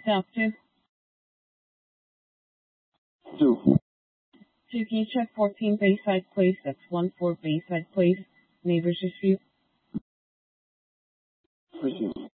South 2. 2. 2, can you check 14 Bayside Place? That's 14 Bayside Place, neighbors dispute. Proceed.